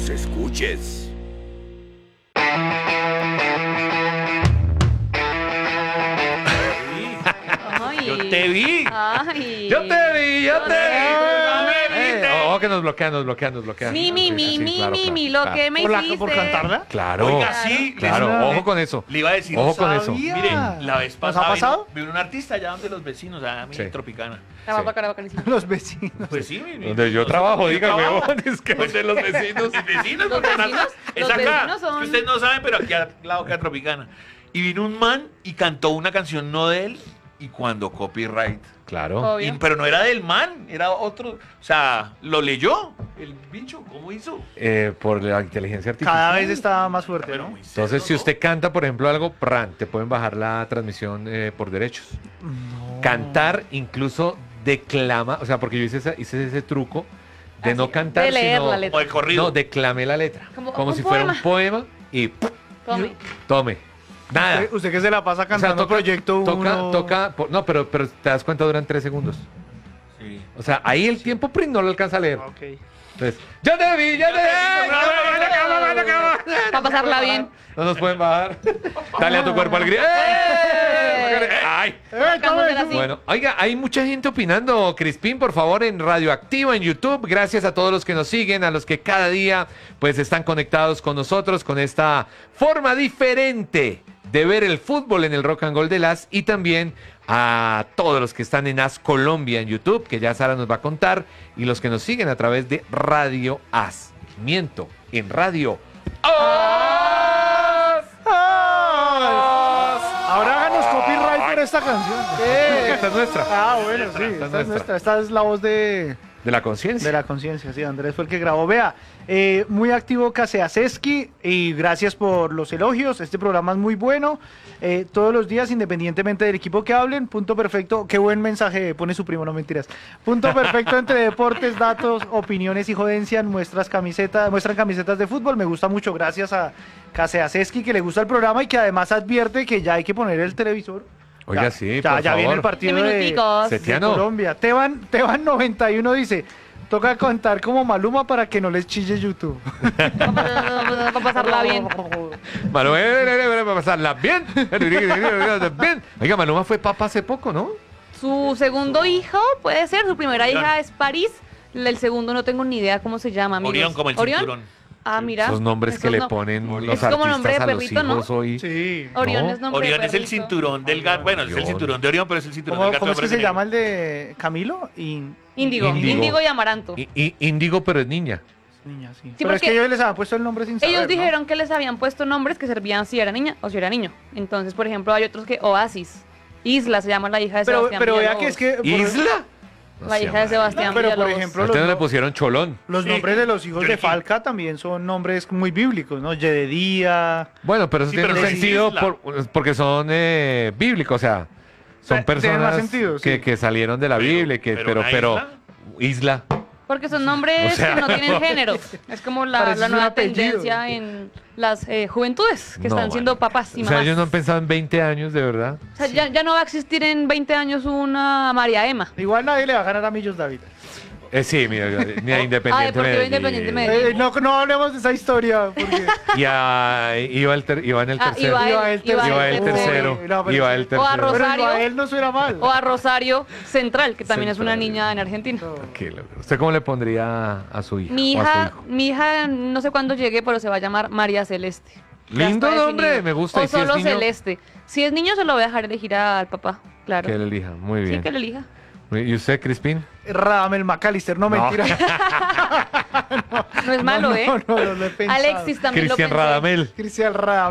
los escuches. Ay. Yo te vi. Ay. Yo te vi. viste. Oh, que nos bloquean. Mi, Sí, claro, lo claro. que me hiciste. ¿Por cantarla? Claro. Oiga, sí. Claro, ojo con eso. Le iba a decir. Ojo con eso. sabía. Miren, la vez ¿Nos pasada ha pasado? vino un artista allá donde los vecinos, a mí Sí. Tropicana. La va a Sí. tocar bacanísimo. Los vecinos. Pues sí, Donde yo trabajo, diga, trabajo. huevón, es que Pues de los vecinos. Mis vecinos, Los porque vecinos- es los acá. vecinos son- Es que ustedes no saben, pero aquí al lado queda Tropicana. Y vino un man y cantó una canción no de él y cuando copyright. Claro. Obvio. Pero no era del man, era otro. O sea, lo leyó el bicho, ¿cómo hizo? Por la inteligencia artificial. Cada vez está más fuerte, Pero ¿no? muy Entonces, cerdo, si ¿no? usted canta, por ejemplo, algo, te pueden bajar la transmisión por derechos. Cantar, incluso declama, o sea, porque yo hice ese truco de Así, no cantar, de leer sino... la letra. Como el corrido. No, declamé la letra. Como un si fuera poema. un poema y Tome. tome. Nada. Usted que se la pasa O sea, cantando Proyecto 1. no, pero te das cuenta, duran 3 segundos. Sí. O sea, ahí el tiempo no lo alcanza a leer. Ok. Entonces, yo te vi. Para pasarla bien. No nos pueden bajar. Dale a tu cuerpo al grito. ¡Ay! Tocamos de la cinta. Bueno, oiga, hay mucha gente opinando, Crispín, por favor, en Radioactiva, en YouTube. Gracias a todos los que nos siguen, a los que cada día pues están conectados con nosotros, con esta forma diferente de ver el fútbol en el Rock and Roll de Las, y también a todos los que están en As Colombia en YouTube, que ya Sara nos va a contar, y los que nos siguen a través de Radio As. Miento, en Radio As. Ahora háganos copyright por esta canción. Esta es nuestra. Ah, bueno, sí. Esta es Esta es nuestra. nuestra. Esta es la voz de De la conciencia. la conciencia. Sí, Andrés fue el que grabó. Vea, muy activo Caseaseski y gracias por los elogios. Este programa es muy bueno. Todos los días, independientemente del equipo que hablen, punto perfecto. Qué buen mensaje pone su primo, no mentiras. Punto perfecto entre deportes, datos, opiniones y jodencias. Muestran camisetas de fútbol. Me gusta mucho. Gracias a Caseaseski, que le gusta el programa y que además advierte que ya hay que poner el televisor. Oiga, Ya, sí, ya, por ya viene favor. el partido 10 de minuticos. Setiano. Colombia. Teban 91 dice, toca contar como Maluma para que no les chille YouTube. Para pasarla bien. Manuel, va a pasarla bien. Bien. Oiga, Maluma fue papá hace poco, ¿no? Su segundo hijo puede ser, su primera hija es París. El segundo no tengo ni idea cómo se llama, amigos. Orión como el ¿Orión? cinturón. Ah, mira. Esos nombres que Esos le no- ponen los Es como nombre artistas de a los perrito, ¿no? hijos hoy. Sí. Orión No. es nombre Orión de es el perrito. cinturón del gato. Bueno, es el Orión. cinturón de Orión, pero es el cinturón del gato. ¿Cómo es que hombre se llama negro. el de Camilo? Índigo. Índigo. Índigo y Amaranto. Índigo, pero es niña. Niña, sí. Pero es porque que ellos les habían puesto el nombre sin saber, Ellos ¿no? dijeron que les habían puesto nombres que servían si era niña o si era niño. Entonces, por ejemplo, hay otros que Oasis. Isla se llama la hija de Pero Sebastián vea que Villalobos. es que... ¿Isla? La hija de Sebastián Pero por Villalobos. ejemplo, A usted no le pusieron Cholón. los Sí. nombres de los hijos Yo de le- Falca también son nombres muy bíblicos, ¿no? Yededía... Bueno, pero eso Sí, tiene pero un no es sentido isla. porque son bíblicos, o sea, son Tiene más personas sentido, sí. que salieron de la Biblia, pero pero una isla. Porque son nombres O sea, que no tienen género. Es como Parece la un nueva apellido. tendencia en las juventudes que No, están siendo vale. papás y O sea, mamás. ellos no han pensado en 20 años, de verdad. O sea, ya no va a existir en 20 años una María Emma. Igual nadie le va a ganar a Millos David. Sí, mira, ni a Ah, Independiente Deportivo Independiente Medellín. Medellín. No hablemos de esa historia, porque... Y iba en el Ah, tercero. Iba el tercero. No, pero Iba el sí. tercero. O a Rosario. Pero a él no suena mal. O a Rosario Central, que también es una Central. niña en Argentina. Tranquilo. ¿Usted cómo le pondría a su hija? Mi o a su hija, hijo? mi hija, no sé cuándo llegue, pero se va a llamar María Celeste. Ya Lindo está nombre, definido. me gusta. O ¿Y si es solo niño? Celeste. Si es niño, se lo voy a dejar elegir al papá. Claro. Que él elija. Muy Sí, bien. que lo elija. ¿Y usted, Crispín? Radamel McAllister, no, mentira. No es malo, ¿eh? No lo he pensado. Alexis también Cristian lo pensé. Radamel. Cristian Radamel.